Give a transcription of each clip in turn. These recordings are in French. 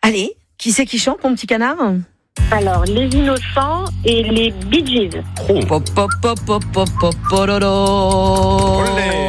Allez, qui c'est qui chante, mon petit canard? Alors, les Innocents et les Bee Gees. Pop, pop, pop, pop, pop, pop, pololo.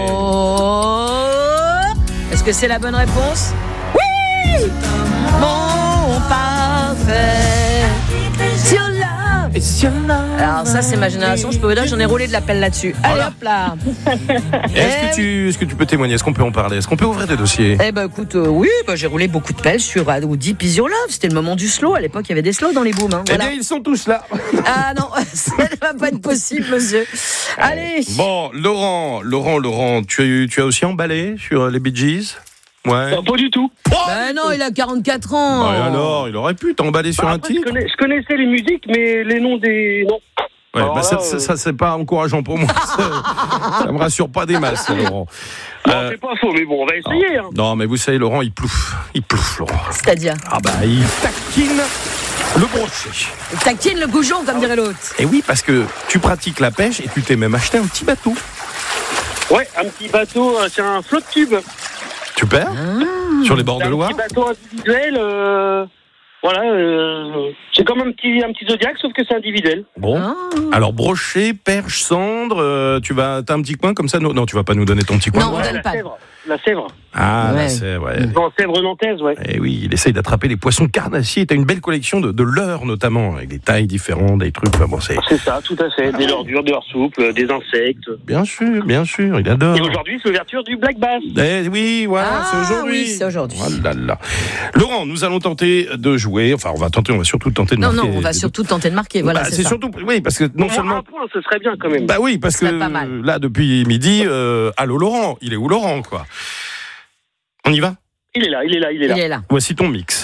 Est-ce que c'est la bonne réponse? Oui! Mon parfait. Sur love. Alors ça, c'est ma génération. Je peux vous dire que j'en ai roulé de la pelle là-dessus. Allez, hop là. Est-ce que tu peux témoigner? Est-ce qu'on peut en parler? Est-ce qu'on peut ouvrir des dossiers? Eh ben écoute, oui, j'ai roulé beaucoup de pelles sur Deep Is Your Love. C'était le moment du slow. À l'époque, il y avait des slows dans les booms. Hein. Voilà. Eh bien, ils sont tous là. Ah non, ça ne va pas être possible, monsieur. Allez. Bon, Laurent, tu as aussi emballé sur les Bee Gees? Ouais. Pas du tout. Ben non, il a 44 ans. Bah, alors, il aurait pu t'emballer sur un Après, titre. je connaissais les musiques, mais les noms des... Non. Ouais, Alors bah là, ça, c'est pas encourageant pour moi. Ça me rassure pas des masses, Laurent. Non, c'est pas faux, mais bon, on va essayer. Hein. Non, mais vous savez, Laurent, il plouffe, Laurent. C'est-à-dire? Ah bah, il taquine le brochet. Il taquine le goujon, comme dirait l'autre. Et oui, parce que tu pratiques la pêche et tu t'es même acheté un petit bateau. Ouais, un petit bateau, c'est un flotte tube. Super. Sur les bords de Loire. Un petit bateau individuel, voilà, c'est comme un petit Zodiac, sauf que c'est individuel. Bon. Alors brochet, perche, cendre, t'as un petit coin comme ça? Non, tu vas pas nous donner ton petit coin. Non, on donne pas. La Sèvre. Ah, Ouais. la Sèvre, ouais. Dans Sèvre nantaise, ouais. Et oui, il essaye d'attraper les poissons carnassiers. T'as une belle collection de leurres notamment, avec des tailles différentes, des trucs. Enfin, bon, C'est ça, tout à fait. Des leurres dures, des leurres souples, des insectes. Bien sûr, il adore. Et aujourd'hui, c'est l'ouverture du Black Bass. Eh oui, voilà, c'est aujourd'hui. Oui, c'est aujourd'hui. Oh là là. Laurent, nous allons tenter de jouer. Enfin, on va surtout tenter de marquer. Non, on va surtout tenter de marquer. Voilà, c'est ça. surtout, oui, parce que non Pour seulement. un point, ce serait bien quand même. Bah oui, parce que Ce serait pas mal. là, depuis midi, allô Laurent, il est où Laurent, quoi? On y va? Il est là. Il est là. Voici ton mix.